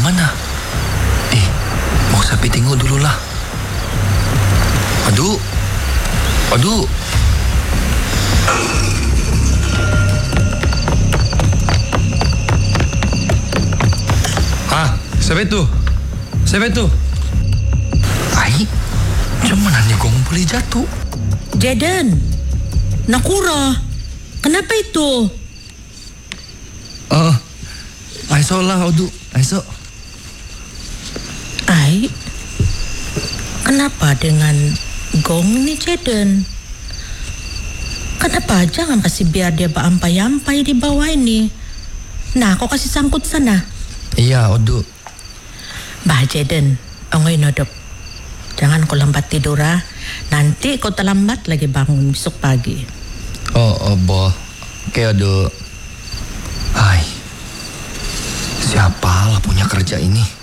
mana? Mau sapi tengok dululah. Aduh. Siapa itu? Ai, macam mana ni gong boleh jatuh? Jaden, Nakura, kenapa itu? Aiso lah, Odu. Aiso. Ai, kenapa dengan gong ni Jaden? Kenapa jangan kasih biar dia berampai-ampai di bawah ini? Nah, kau kasih sangkut sana. Iya, Odu. Bah Jaden, ongoy nodop. Jangan kau lambat tidur ah. Nanti kau terlambat lagi bangun besok pagi. Oh, boh. Oke, Odu. Hai. Siapalah punya kerja ini?